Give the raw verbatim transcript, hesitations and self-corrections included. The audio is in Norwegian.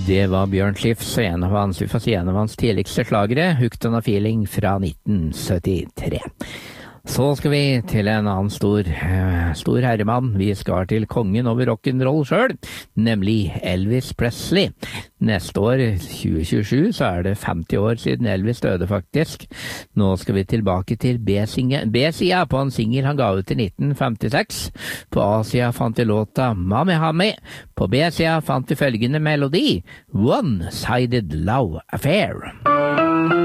Det var Bjørn Skifs og en av hans, vi får si en av hans tidligste slagere, Hooked on a Feeling fra nitten syttitre. Så skal vi til en annen stor, uh, stor herremann. Vi skal til kongen over rock'n'roll selv, nemlig Elvis Presley. Neste år, tjue tjuesju, så er det femti år siden Elvis døde faktisk. Nå skal vi tilbake til B-sida på en single han ga ut i nitten femtiseks. På A-sida fant vi låta Mami Hami. På B-sida fant vi følgende melodi, One-Sided Love Affair.